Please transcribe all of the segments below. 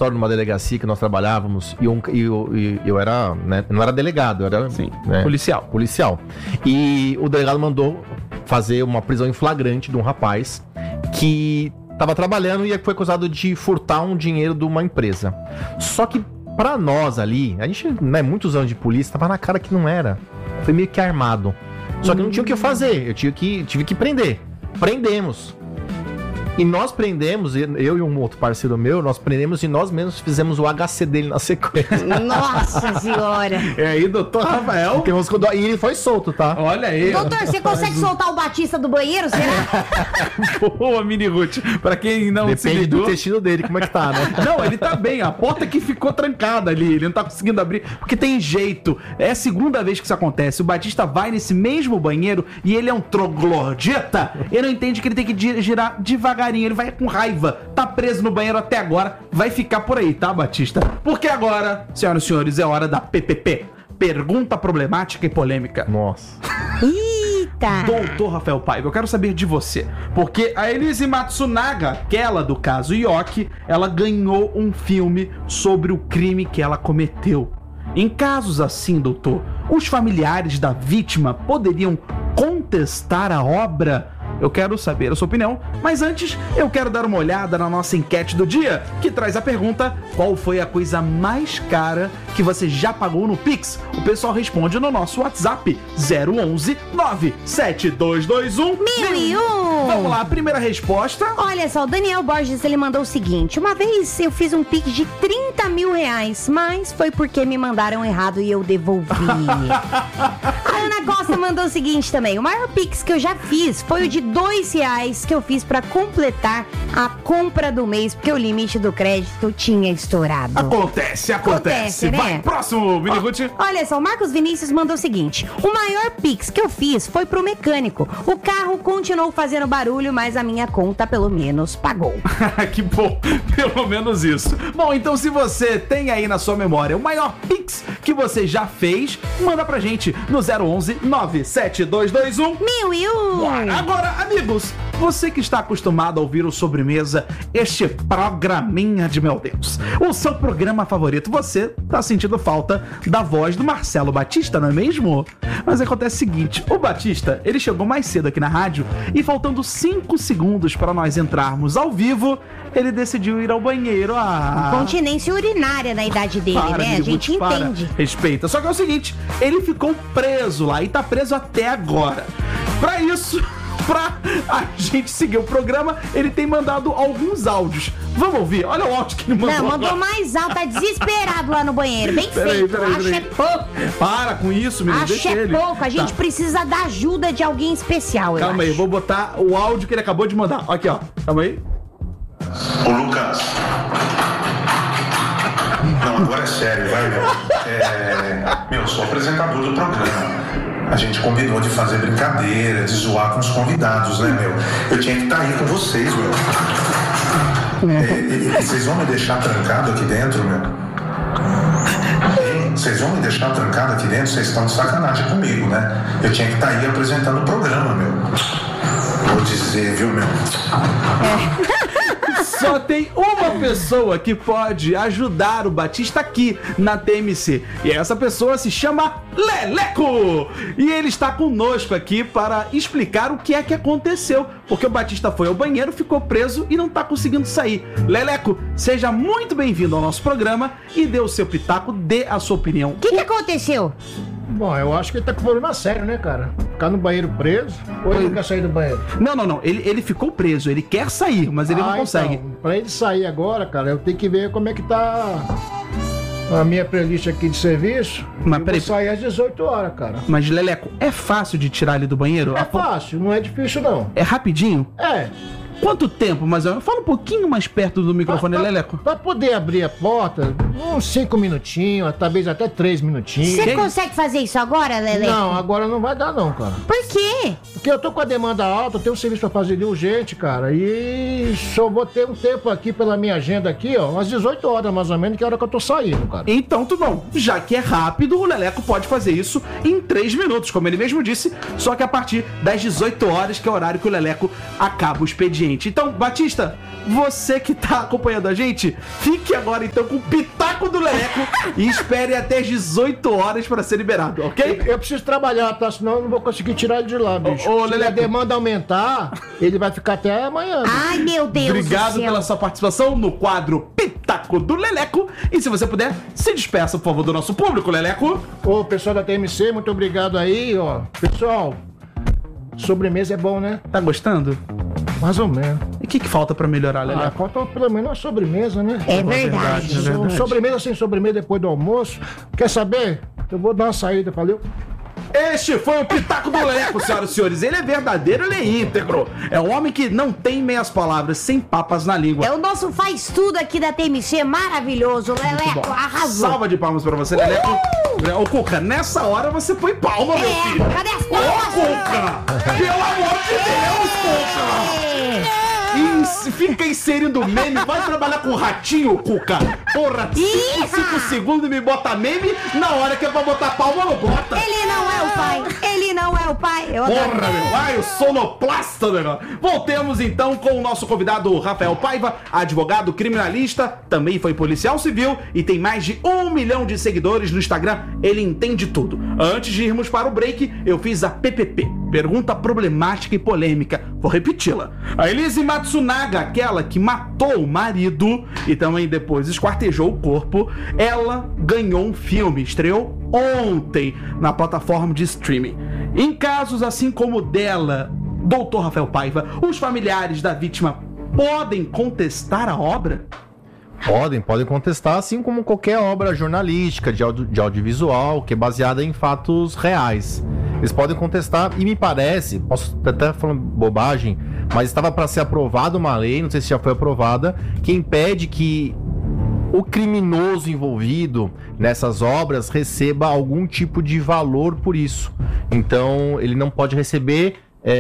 história numa delegacia que nós trabalhávamos e eu era, né, não era delegado, eu era, né, policial. E o delegado mandou fazer uma prisão em flagrante de um rapaz que tava trabalhando e foi acusado de furtar um dinheiro de uma empresa. Só que pra nós ali, a gente, né, muitos anos de polícia, tava na cara que não era. Foi meio que armado. Só que não tinha o que fazer, eu tive que prender. Prendemos. E nós prendemos, eu e um outro parceiro meu, nós prendemos e nós mesmos fizemos o HC dele na sequência. Nossa senhora! E aí, doutor Rafael? E ele foi solto, tá? Olha aí. Doutor, você consegue soltar o Batista do banheiro, será? Boa, Mini Ruth. Pra quem não se Depende ligou... do intestino dele, como é que tá, né? Não, ele tá bem, a porta que ficou trancada ali, ele não tá conseguindo abrir, porque tem jeito. É a segunda vez que isso acontece. O Batista vai nesse mesmo banheiro e ele é um troglodita. Ele não entende que ele tem que girar devagarinho, ele vai com raiva. Tá preso no banheiro até agora, vai ficar por aí, tá, Batista? Porque agora, senhoras e senhores, é hora da PPP. Pergunta problemática e polêmica. Nossa. Eita! Doutor Rafael Paiva, eu quero saber de você. Porque a Elise Matsunaga, aquela do caso Yoki, ela ganhou um filme sobre o crime que ela cometeu. Em casos assim, doutor, os familiares da vítima poderiam contestar a obra? Eu quero saber a sua opinião, mas antes eu quero dar uma olhada na nossa enquete do dia, que traz a pergunta: qual foi a coisa mais cara que você já pagou no Pix? O pessoal responde no nosso WhatsApp 011 97221 1001. Vamos lá, primeira resposta. Olha só, o Daniel Borges, ele mandou o seguinte: uma vez eu fiz um Pix de 30 mil reais, mas foi porque me mandaram errado e eu devolvi. A Ana Costa mandou o seguinte também: o maior Pix que eu já fiz foi o de R$2 que eu fiz pra completar a compra do mês, porque o limite do crédito tinha estourado. Acontece. Né? Vai, próximo, Mini Ruth. Olha só, o Marcos Vinícius mandou o seguinte: o maior Pix que eu fiz foi pro mecânico. O carro continuou fazendo barulho, mas a minha conta pelo menos pagou. Que bom, pelo menos isso. Bom, então se você tem aí na sua memória o maior Pix que você já fez, manda pra gente no 011 97221 1001. Bora. Agora, amigos, você que está acostumado a ouvir o Sobremesa, este programinha de meu Deus, o seu programa favorito, você tá sentindo falta da voz do Marcelo Batista, não é mesmo? Mas acontece o seguinte: o Batista, ele chegou mais cedo aqui na rádio e faltando 5 segundos para nós entrarmos ao vivo, ele decidiu ir ao banheiro. Continência urinária na idade dele, né? A gente entende. Respeita. Só que é o seguinte, ele ficou preso lá e tá preso até agora. Pra isso, pra a gente seguir o programa, ele tem mandado alguns áudios. Vamos ouvir? Olha o áudio que ele mandou. Não, mandou mais alto, tá desesperado lá no banheiro. Bem feito. Acho é pouco. Para com isso, menino. Acho é pouco. A gente precisa da ajuda de alguém especial. Calma aí, vou botar o áudio que ele acabou de mandar. Aqui, ó. Calma aí. Ô, Lucas. Não, agora é sério, vai, meu. Eu sou apresentador do programa. A gente combinou de fazer brincadeira, de zoar com os convidados, né, meu? Eu tinha que estar aí com vocês, meu. E vocês vão me deixar trancado aqui dentro, meu? Vocês vão me deixar trancado aqui dentro? Vocês estão de sacanagem comigo, né? Eu tinha que estar aí apresentando o programa, meu. Vou dizer, viu, meu? Só tem uma pessoa que pode ajudar o Batista aqui na TMC. E essa pessoa se chama Leleco. E ele está conosco aqui para explicar o que é que aconteceu. Porque o Batista foi ao banheiro, ficou preso e não está conseguindo sair. Leleco, seja muito bem-vindo ao nosso programa e dê o seu pitaco, dê a sua opinião. O que aconteceu? Bom, eu acho que ele tá com problema sério, né, cara? Ficar no banheiro preso, ou ele não quer sair do banheiro? Não. Ele ficou preso, ele quer sair, mas ele não consegue. Então, pra ele sair agora, cara, eu tenho que ver como é que tá a minha playlist aqui de serviço. Mas eu vou sair às 18 horas, cara. Mas, Leleco, é fácil de tirar ele do banheiro? É fácil, não é difícil, não. É rapidinho? É. Quanto tempo, mais ou menos? Fala um pouquinho mais perto do microfone, Leleco. Pra poder abrir a porta, uns 5 minutinhos, talvez até 3 minutinhos. Você consegue fazer isso agora, Leleco? Não, agora não vai dar não, cara. Por quê? Porque eu tô com a demanda alta, eu tenho um serviço pra fazer de urgente, cara. E só vou ter um tempo aqui pela minha agenda aqui, ó, umas 18 horas mais ou menos, que é a hora que eu tô saindo, cara. Então, tudo bom. Já que é rápido, o Leleco pode fazer isso em 3 minutos, como ele mesmo disse, só que a partir das 18 horas, que é o horário que o Leleco acaba o expediente gente. Então, Batista, você que tá acompanhando a gente, fique agora então com o Pitaco do Leleco e espere até as 18 horas para ser liberado, ok? Eu preciso trabalhar, tá? Senão eu não vou conseguir tirar ele de lá, bicho. Se a demanda aumentar, ele vai ficar até amanhã. Ai, meu Deus. Obrigado pela sua participação no quadro Pitaco do Leleco. E se você puder, se despeça, por favor, do nosso público, Leleco. Ô, pessoal da TMC, muito obrigado aí, ó. Pessoal, sobremesa é bom, né? Tá gostando? Mais ou menos. E o que falta pra melhorar, Leleco? Falta pelo menos uma sobremesa, né? É verdade. Sobremesa sem sobremesa depois do almoço. Quer saber? Eu vou dar uma saída, valeu? Este foi o Pitaco do Leleco, senhoras e senhores. Ele é verdadeiro, ele é íntegro. É um homem que não tem meias palavras, sem papas na língua. É o nosso faz tudo aqui da TMC, maravilhoso. Leleco, arrasou. Salva de palmas pra você, Leleco. Ô, Cuca, nessa hora você põe palma, meu filho. Cadê as palmas? Ô, Cuca! Pelo amor de Deus, Cuca! Fica inserindo meme, vai trabalhar com ratinho, Cuca. Porra, 5 segundos e me bota meme, na hora que é pra botar palma, não bota. Ele não é o pai, ele não é o pai. Porra, meu pai, o sonoplasta, meu. Voltemos então com o nosso convidado Rafael Paiva, advogado criminalista, também foi policial civil e tem mais de 1 milhão de seguidores no Instagram. Ele entende tudo. Antes de irmos para o break, eu fiz a PPP, pergunta problemática e polêmica. Vou repeti-la. A Elise Matsunaga, aquela que matou o marido e também depois esquartejou o corpo, ela ganhou um filme, estreou ontem na plataforma de streaming. Em casos assim como o dela, Dr. Rafael Paiva, os familiares da vítima podem contestar a obra? Podem contestar, assim como qualquer obra jornalística, de audiovisual, que é baseada em fatos reais. Eles podem contestar, e me parece, posso até falar bobagem, mas estava para ser aprovada uma lei, não sei se já foi aprovada, que impede que o criminoso envolvido nessas obras receba algum tipo de valor por isso. Então, ele não pode receber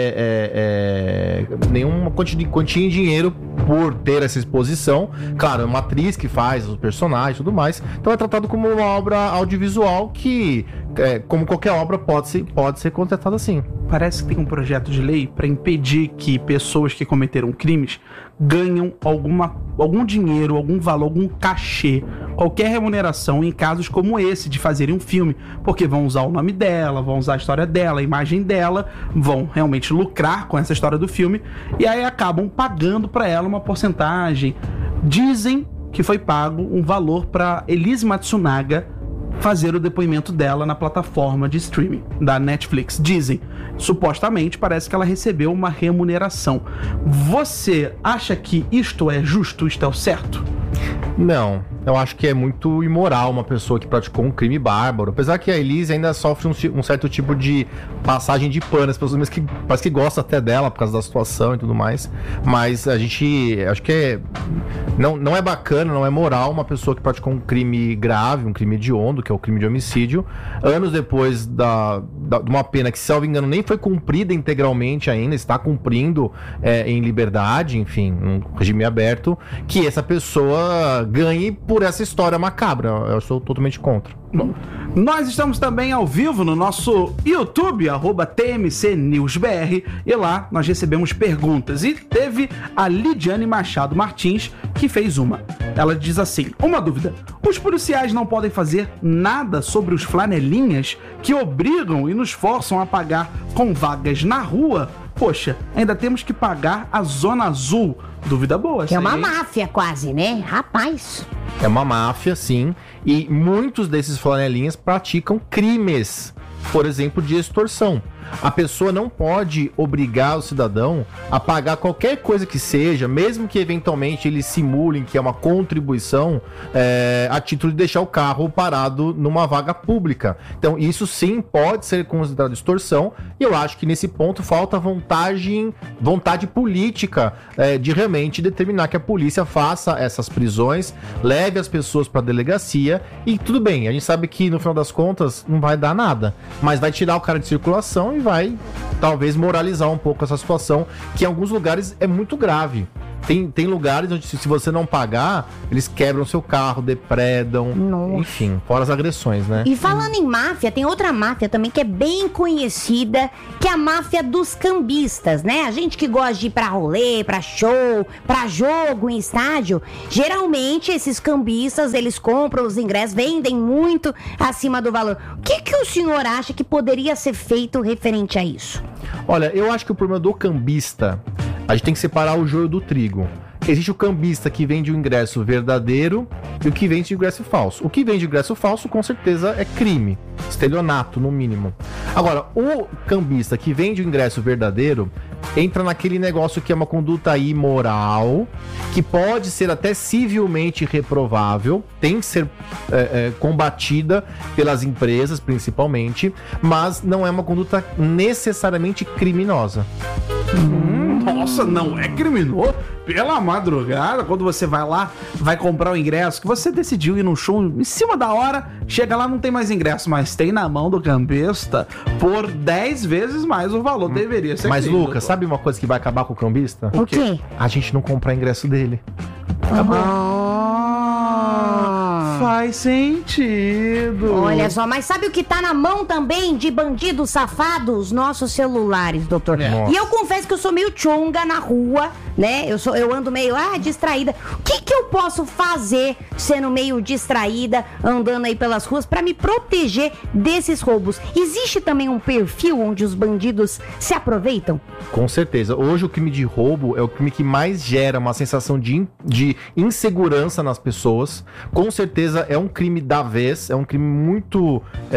nenhuma quantia em dinheiro por ter essa exposição. Claro, é uma atriz que faz os personagens e tudo mais. Então é tratado como uma obra audiovisual que, como qualquer obra, pode ser contratada assim. Parece que tem um projeto de lei para impedir que pessoas que cometeram crimes ganham algum dinheiro, algum valor, algum cachê, qualquer remuneração em casos como esse de fazerem um filme, porque vão usar o nome dela, vão usar a história dela, a imagem dela, vão realmente lucrar com essa história do filme e aí acabam pagando para ela uma porcentagem. Dizem que foi pago um valor para Elise Matsunaga fazer o depoimento dela na plataforma de streaming da Netflix. Dizem, supostamente, parece que ela recebeu uma remuneração. Você acha que isto é justo, isto é o certo? Não, eu acho que é muito imoral uma pessoa que praticou um crime bárbaro. Apesar que a Elise ainda sofre um certo tipo de passagem de pano. As pessoas que parece que gostam até dela por causa da situação e tudo mais. Mas a gente, acho que não é bacana, não é moral uma pessoa que praticou um crime grave, um crime hediondo, que é o crime de homicídio, anos depois de uma pena que, se eu não me engano, nem foi cumprida integralmente ainda, está cumprindo em liberdade, enfim, um regime aberto, que essa pessoa ganhe por essa história macabra. Eu sou totalmente contra. Bom, nós estamos também ao vivo no nosso YouTube, @TMCNewsBR, e lá nós recebemos perguntas. E teve a Lidiane Machado Martins que fez uma. Ela diz assim: uma dúvida, os policiais não podem fazer nada sobre os flanelinhas que obrigam e nos forçam a pagar com vagas na rua? Poxa, ainda temos que pagar a Zona Azul. Dúvida boa, é uma máfia quase, né? Rapaz. É uma máfia, sim. E muitos desses flanelinhas praticam crimes, por exemplo, de extorsão. A pessoa não pode obrigar o cidadão a pagar qualquer coisa que seja, mesmo que eventualmente eles simulem que é uma contribuição, a título de deixar o carro parado numa vaga pública. Então isso sim pode ser considerado extorsão, e eu acho que nesse ponto falta vontade política de realmente determinar que a polícia faça essas prisões, leve as pessoas para a delegacia, e tudo bem, a gente sabe que no final das contas não vai dar nada, mas vai tirar o cara de circulação e vai talvez moralizar um pouco essa situação, que em alguns lugares é muito grave. Tem lugares onde se você não pagar, eles quebram seu carro, depredam. Nossa. Enfim, fora as agressões, né? E falando em máfia, tem outra máfia também que é bem conhecida, que é a máfia dos cambistas, né? A gente que gosta de ir pra rolê, pra show, pra jogo em estádio, geralmente esses cambistas, eles compram os ingressos, vendem muito acima do valor. O que o senhor acha que poderia ser feito referente a isso? Olha, eu acho que o problema do cambista, a gente tem que separar o joio do trigo. Existe o cambista que vende o ingresso verdadeiro e o que vende o ingresso falso. O que vende o ingresso falso, com certeza, é crime. Estelionato, no mínimo. Agora, o cambista que vende o ingresso verdadeiro entra naquele negócio que é uma conduta imoral, que pode ser até civilmente reprovável, tem que ser combatida pelas empresas, principalmente, mas não é uma conduta necessariamente criminosa. Nossa, não é criminoso? Pela madrugada, quando você vai lá, vai comprar o ingresso, que você decidiu ir num show em cima da hora, chega lá, não tem mais ingresso, mas tem na mão do cambista por 10 vezes mais o valor. Deveria ser. Mas, crime, Lucas, sabe uma coisa que vai acabar com o cambista? O quê? A gente não comprar ingresso dele. Faz sentido. Olha só, mas sabe o que tá na mão também de bandidos safados? Nossos celulares, doutor. E eu confesso que eu sou meio chonga na rua, né? Eu ando meio distraída. O que eu posso fazer sendo meio distraída, andando aí pelas ruas, pra me proteger desses roubos? Existe também um perfil onde os bandidos se aproveitam? Com certeza. Hoje o crime de roubo é o crime que mais gera uma sensação de insegurança nas pessoas. Com certeza é um crime da vez, é um crime muito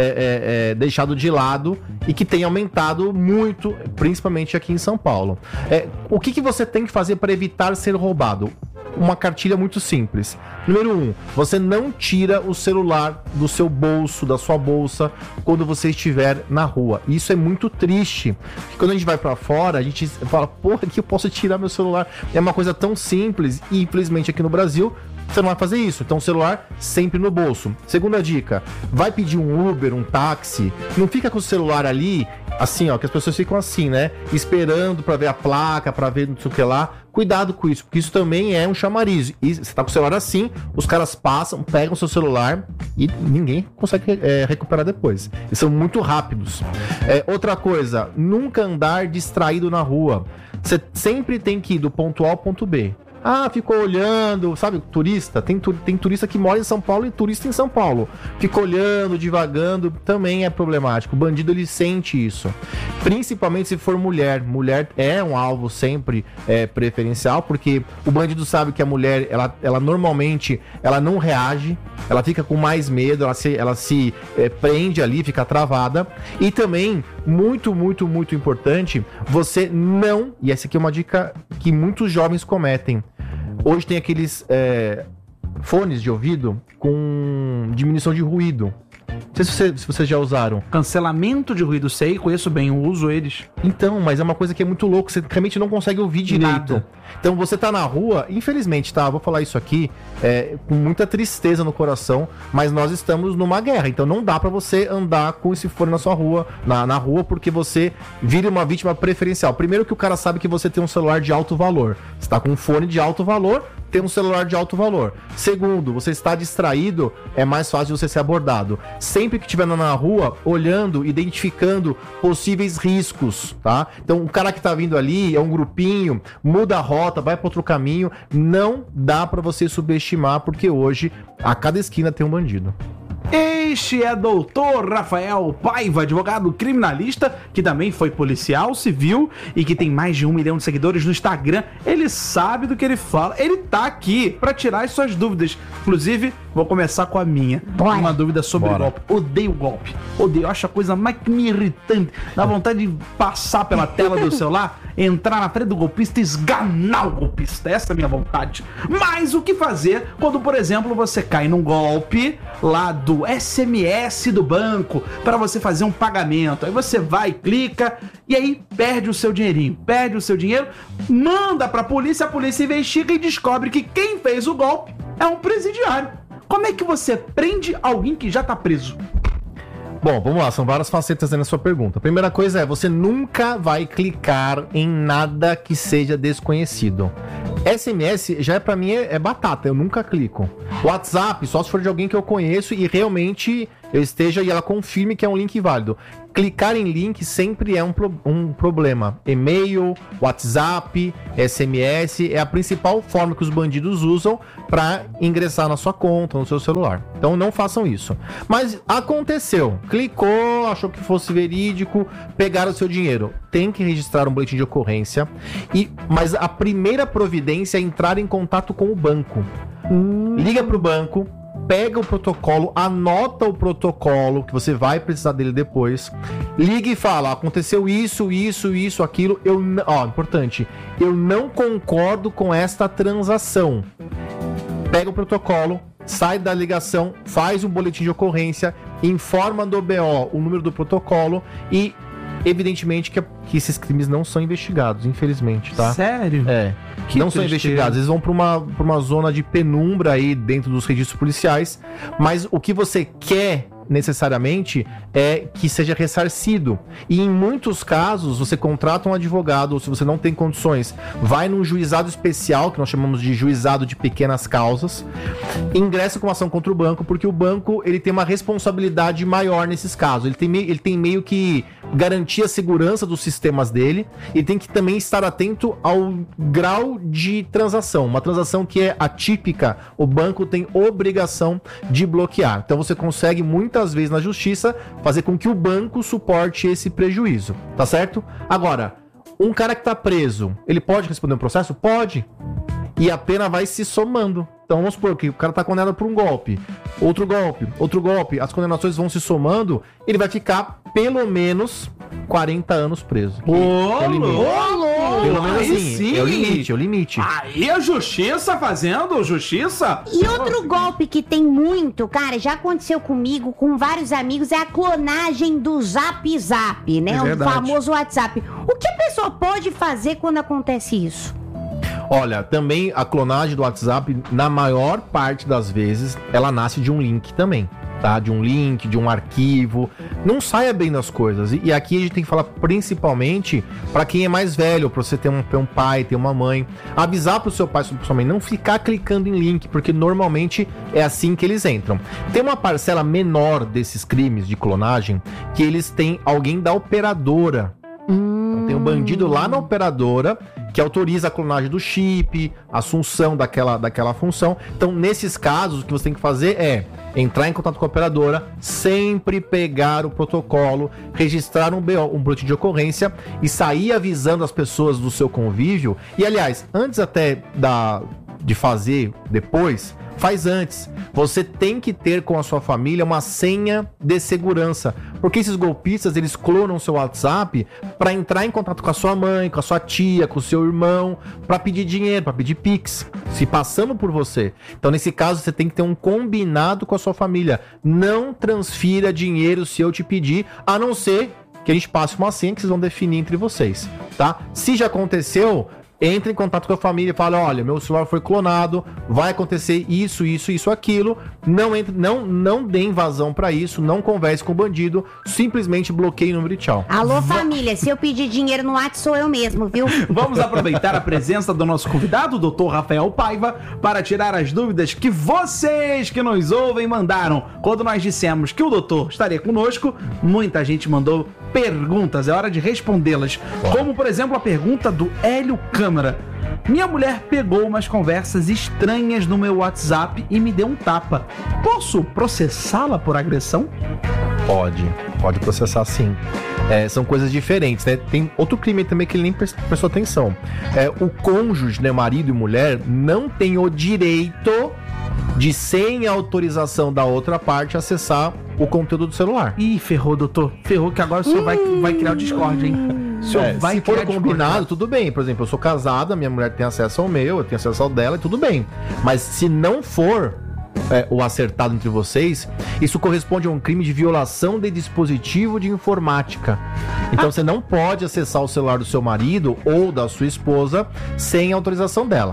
deixado de lado e que tem aumentado muito, principalmente aqui em São Paulo. O que você tem que fazer para evitar ser roubado? Uma cartilha muito simples. Número 1, você não tira o celular do seu bolso, da sua bolsa, quando você estiver na rua. Isso é muito triste. Porque quando a gente vai pra fora, a gente fala, porra, que eu posso tirar meu celular? É uma coisa tão simples e, infelizmente, aqui no Brasil, você não vai fazer isso. Então, o celular sempre no bolso. Segunda dica, vai pedir um Uber, um táxi, não fica com o celular ali, assim, ó, que as pessoas ficam assim, né? Esperando pra ver a placa, pra ver não sei o que lá. Cuidado com isso, porque isso também é um chamariz. E você tá com o celular assim, os caras passam, pegam o seu celular e ninguém consegue recuperar depois. Eles são muito rápidos. Outra coisa, nunca andar distraído na rua. Você sempre tem que ir do ponto A ao ponto B. Ficou olhando, sabe, turista, tem turista que mora em São Paulo e turista em São Paulo. Fica olhando, divagando, também é problemático. O bandido, ele sente isso. Principalmente se for mulher. Mulher é um alvo sempre preferencial, porque o bandido sabe que a mulher, ela normalmente, ela não reage, ela fica com mais medo, ela se prende ali, fica travada. E também, muito, muito, muito importante, você não, e essa aqui é uma dica que muitos jovens cometem, hoje tem aqueles fones de ouvido com diminuição de ruído. Não sei se vocês já usaram. Cancelamento de ruído, sei, conheço bem, eu uso eles. Então, mas é uma coisa que é muito louco, você realmente não consegue ouvir direito. Nada. Então você tá na rua, infelizmente, tá? Vou falar isso aqui com muita tristeza no coração, mas nós estamos numa guerra, então não dá pra você andar com esse fone na sua rua, na rua, porque você vira uma vítima preferencial. Primeiro que o cara sabe que você tem um celular de alto valor. Você tá com um fone de alto valor, tem um celular de alto valor. Segundo, você está distraído, é mais fácil de você ser abordado. Sempre que estiver na rua, olhando, identificando possíveis riscos, tá? Então, o cara que tá vindo ali é um grupinho, muda a rota, vai para outro caminho, não dá para você subestimar, porque hoje, a cada esquina tem um bandido. Este é doutor Rafael Paiva, advogado criminalista, que também foi policial civil e que tem mais de 1 milhão de seguidores no Instagram. Ele sabe do que ele fala. Ele tá aqui pra tirar as suas dúvidas. Inclusive, vou começar com a minha. Bora. Uma dúvida sobre golpe. Odeio golpe. Odeio. Eu acho a coisa mais que me irritante. Dá vontade de passar pela tela do celular, entrar na frente do golpista e esganar o golpista. Essa é a minha vontade. Mas o que fazer quando, por exemplo, você cai num golpe lá do SMS do banco para você fazer um pagamento? Aí você vai, clica e aí perde o seu dinheirinho. Perde o seu dinheiro, manda pra polícia, a polícia investiga e descobre que quem fez o golpe é um presidiário. Como é que você prende alguém que já tá preso? Bom, vamos lá, são várias facetas aí na sua pergunta. A primeira coisa é, você nunca vai clicar em nada que seja desconhecido. SMS já pra mim é batata, eu nunca clico. WhatsApp, só se for de alguém que eu conheço e realmente eu esteja e ela confirme que é um link válido. Clicar em link sempre é um problema. E-mail, WhatsApp, SMS é a principal forma que os bandidos usam para ingressar na sua conta, no seu celular. Então não façam isso. Mas aconteceu, clicou, achou que fosse verídico, pegaram o seu dinheiro. Tem que registrar um boletim de ocorrência. Mas a primeira providência é entrar em contato com o banco. Liga pro banco, pega o protocolo, anota o protocolo, que você vai precisar dele depois. Liga e fala, aconteceu isso, aquilo. Importante, eu não concordo com esta transação. Pega o protocolo, sai da ligação, faz um boletim de ocorrência, informa do BO o número do protocolo e, evidentemente, que esses crimes não são investigados, infelizmente, tá? Sério? É. Que não são investigados, eles vão pra uma zona de penumbra aí dentro dos registros policiais, mas o que você quer necessariamente é que seja ressarcido. E em muitos casos, você contrata um advogado, ou se você não tem condições, vai num juizado especial, que nós chamamos de juizado de pequenas causas, ingressa com uma ação contra o banco, porque o banco ele tem uma responsabilidade maior nesses casos. Ele tem meio que garantir a segurança dos sistemas dele e tem que também estar atento ao grau de transação. Uma transação que é atípica, o banco tem obrigação de bloquear. Então você consegue muitas vezes na justiça fazer com que o banco suporte esse prejuízo, tá certo? Agora, um cara que tá preso, ele pode responder um processo? Pode. E a pena vai se somando. Então vamos supor que o cara tá condenado por um golpe, outro golpe, as condenações vão se somando, ele vai ficar pelo menos 40 anos preso. É o limite. Pelo menos assim, é o limite. Aí a justiça fazendo justiça. E outro golpe que tem muito, cara, já aconteceu comigo, com vários amigos, é a clonagem do Zap, né? O famoso WhatsApp. O que a pessoa pode fazer quando acontece isso? Olha, também a clonagem do WhatsApp, na maior parte das vezes, ela nasce de um link também, tá? De um link, de um arquivo. Não saia bem das coisas. E aqui a gente tem que falar principalmente para quem é mais velho, para você ter um pai, ter uma mãe. Avisar pro seu pai, pro sua mãe, não ficar clicando em link, porque normalmente é assim que eles entram. Tem uma parcela menor desses crimes de clonagem que eles têm alguém da operadora. Então, tem um bandido lá na operadora que autoriza a clonagem do chip, a assunção daquela função. Então, nesses casos, o que você tem que fazer é entrar em contato com a operadora, sempre pegar o protocolo, registrar um boletim de ocorrência e sair avisando as pessoas do seu convívio. E, aliás, antes até de fazer depois, faz antes. Você tem que ter com a sua família uma senha de segurança, porque esses golpistas, eles clonam seu WhatsApp para entrar em contato com a sua mãe, com a sua tia, com o seu irmão, para pedir dinheiro, para pedir Pix, se passando por você. Então, nesse caso, você tem que ter um combinado com a sua família. Não transfira dinheiro se eu te pedir, a não ser que a gente passe uma senha que vocês vão definir entre vocês, tá? Se já aconteceu, entre em contato com a família e fala: olha, meu celular foi clonado, vai acontecer isso, aquilo. Não dê invasão pra isso, não converse com o bandido, simplesmente bloqueie o número e tchau. Alô, família, se eu pedir dinheiro no WhatsApp, sou eu mesmo, viu? Vamos aproveitar a presença do nosso convidado, o Dr. Rafael Paiva, para tirar as dúvidas que vocês que nos ouvem mandaram. Quando nós dissemos que o doutor estaria conosco, muita gente mandou perguntas, é hora de respondê-las. Como, por exemplo, a pergunta do Hélio Câmara. Minha mulher pegou umas conversas estranhas no meu WhatsApp e me deu um tapa. Posso processá-la por agressão? Pode processar sim. São coisas diferentes, né? Tem outro crime também que ele nem prestou atenção. O cônjuge, né, marido e mulher, não tem o direito de, sem autorização da outra parte, acessar o conteúdo do celular. Ih, ferrou, doutor. Ferrou que agora o senhor vai criar o Discord, hein? Se for combinado, tudo bem. Por exemplo, eu sou casada, minha mulher tem acesso ao meu, eu tenho acesso ao dela, e tudo bem. Mas se não for o acertado entre vocês, isso corresponde a um crime de violação de dispositivo de informática. Então você não pode acessar o celular do seu marido ou da sua esposa sem autorização dela.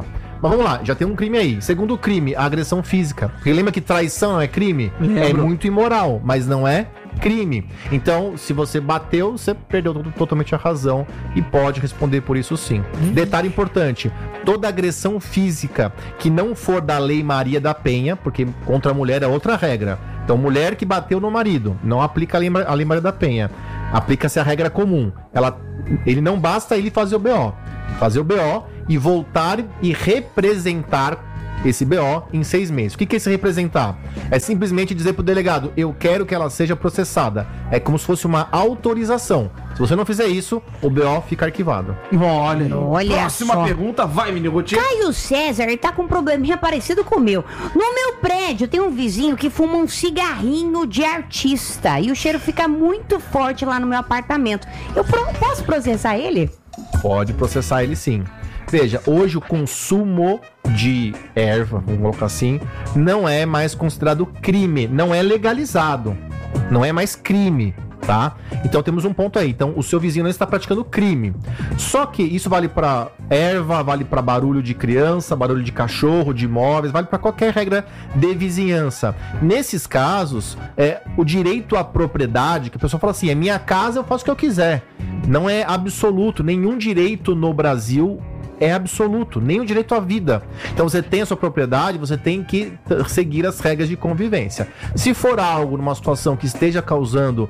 Mas vamos lá, já tem um crime aí. Segundo crime, a agressão física. Porque lembra que traição não é crime? Lembro. É muito imoral, mas não é crime. Então, se você bateu, você perdeu totalmente a razão e pode responder por isso sim. Detalhe importante, toda agressão física que não for da Lei Maria da Penha, porque contra a mulher é outra regra. Então, mulher que bateu no marido, não aplica a Lei Maria da Penha. Aplica-se a regra comum. Ele não basta ele fazer o BO. Fazer o BO e voltar e representar esse BO em 6 meses. O que é esse representar? É simplesmente dizer pro delegado, eu quero que ela seja processada. É como se fosse uma autorização. Se você não fizer isso, o BO fica arquivado. Olha próxima só. Pergunta, vai, menino Guti. Caio César, ele tá com um probleminha parecido com o meu. No meu prédio tem um vizinho que fuma um cigarrinho de artista e o cheiro fica muito forte lá no meu apartamento. Eu posso processar ele? Pode processar ele sim. Veja, hoje o consumo de erva, vamos colocar assim, não é mais considerado crime, não é legalizado, não é mais crime, tá? Então temos um ponto aí, então o seu vizinho não está praticando crime. Só que isso vale para erva, vale para barulho de criança, barulho de cachorro, de imóveis, vale para qualquer regra de vizinhança. Nesses casos, o direito à propriedade, que a pessoa fala assim, é minha casa, eu faço o que eu quiser. Não é absoluto, nenhum direito no Brasil é absoluto, nem o direito à vida. Então você tem a sua propriedade, você tem que seguir as regras de convivência. Se for algo numa situação que esteja causando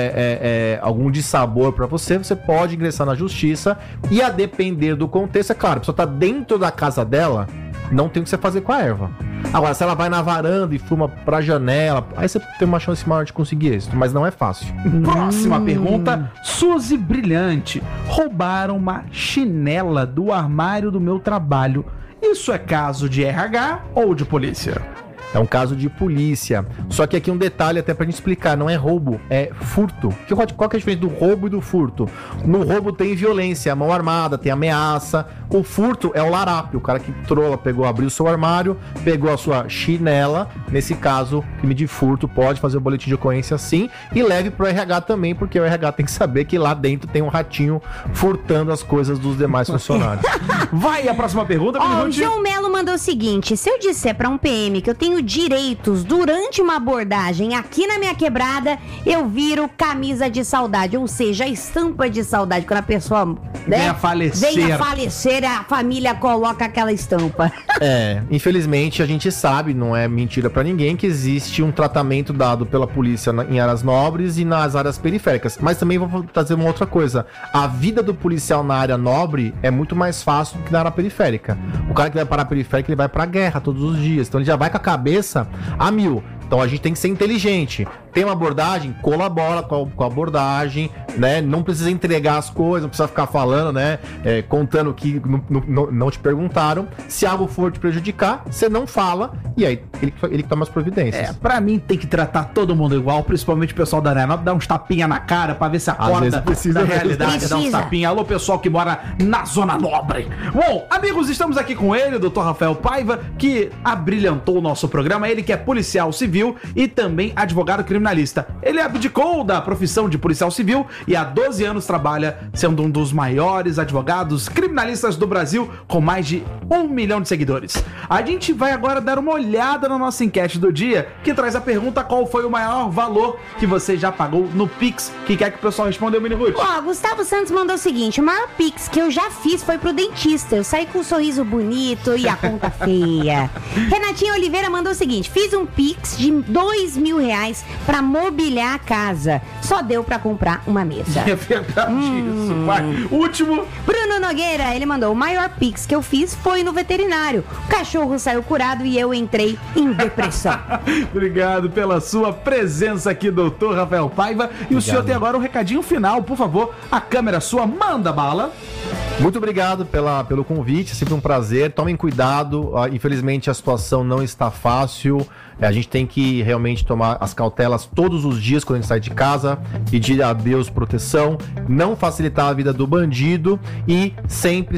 algum dissabor para você, você pode ingressar na justiça e, a depender do contexto, é claro, a pessoa está dentro da casa dela, não tem o que você fazer com a erva. Agora, se ela vai na varanda e fuma pra janela, aí você tem uma chance maior de conseguir êxito, mas não é fácil. Próxima pergunta, Suzy Brilhante. Roubaram uma chinela do armário do meu trabalho. Isso é caso de RH ou de polícia? É um caso de polícia. Só que aqui um detalhe até pra gente explicar, não é roubo, é furto. Qual que é a diferença do roubo e do furto? No roubo tem violência, mão armada, tem ameaça. O furto é o larápio, o cara que trola, abriu o seu armário, pegou a sua chinela. Nesse caso, crime de furto, pode fazer o boletim de ocorrência sim, e leve pro RH também, porque o RH tem que saber que lá dentro tem um ratinho furtando as coisas dos demais funcionários. Vai a próxima pergunta, o João Melo mandou o seguinte: se eu disser pra um PM que eu tenho direitos durante uma abordagem aqui na minha quebrada, eu viro camisa de saudade, ou seja, a estampa de saudade, quando a pessoa vem a falecer, a família coloca aquela estampa. Infelizmente a gente sabe, não é mentira pra ninguém, que existe um tratamento dado pela polícia em áreas nobres e nas áreas periféricas, mas também vou trazer uma outra coisa: a vida do policial na área nobre é muito mais fácil do que na área periférica. O cara que vai para a periférica, ele vai pra guerra todos os dias, então ele já vai com a cabeça a mil. Então a gente tem que ser inteligente. Tem uma abordagem, colabora com a abordagem, né? Não precisa entregar as coisas, não precisa ficar falando, né? Contando que não te perguntaram. Se algo for te prejudicar, você não fala e aí ele toma as providências. Pra mim tem que tratar todo mundo igual, principalmente o pessoal da área nobre, dar uns tapinha na cara pra ver se acorda da realidade, dar uns tapinha. Alô, pessoal que mora na Zona Nobre. Bom, amigos, estamos aqui com ele, o Dr. Rafael Paiva, que abrilhantou o nosso programa. Ele que é policial civil e também advogado criminalista. Ele abdicou da profissão de policial civil e há 12 anos trabalha sendo um dos maiores advogados criminalistas do Brasil, com mais de 1 milhão de seguidores. A gente vai agora dar uma olhada na nossa enquete do dia, que traz a pergunta: qual foi o maior valor que você já pagou no Pix? Que quer que o pessoal responda, Mini Ruth? Gustavo Santos mandou o seguinte: o maior Pix que eu já fiz foi pro dentista. Eu saí com um sorriso bonito e a conta feia. Renatinha Oliveira mandou o seguinte: fiz um Pix de R$2.000 pra mobiliar a casa. Só deu pra comprar uma mesa. É verdade isso, vai. Último. Bruno Nogueira, ele mandou: o maior Pix que eu fiz foi no veterinário. O cachorro saiu curado e eu entrei em depressão. Obrigado pela sua presença aqui, doutor Rafael Paiva. E o senhor tem agora um recadinho final, por favor. A câmera sua, manda bala. Muito obrigado pelo convite, é sempre um prazer. Tomem cuidado, infelizmente a situação não está fácil. A gente tem que realmente tomar as cautelas todos os dias quando a gente sai de casa, pedir a Deus proteção, não facilitar a vida do bandido e sempre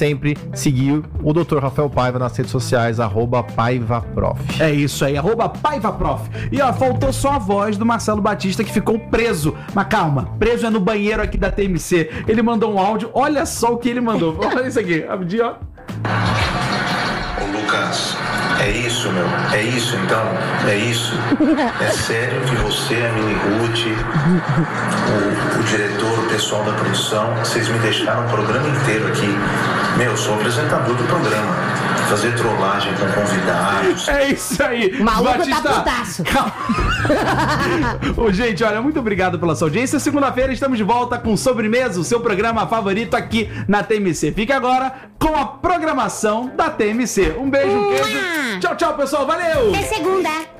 seguir o Dr. Rafael Paiva nas redes sociais, @PaivaProf. É isso aí, @PaivaProf. E faltou só a voz do Marcelo Batista, que ficou preso. Mas calma, preso é no banheiro aqui da TMC. Ele mandou um áudio, olha só o que ele mandou. Olha isso aqui, rapidinho, ó. Lucas, é isso, meu. É isso, então. É isso. É sério que você, a Mini Ruth, o diretor, o pessoal da produção, vocês me deixaram o programa inteiro aqui. Meu, eu sou apresentador do programa. Fazer trollagem com convidados. É isso aí. O maluco Batista, tá putaço. Ô, gente, olha, muito obrigado pela sua audiência. Segunda-feira estamos de volta com Sobremesa, o seu programa favorito aqui na TMC. Fique agora com a programação da TMC. Um beijo, um queijo. Tchau, tchau, pessoal. Valeu! Até segunda.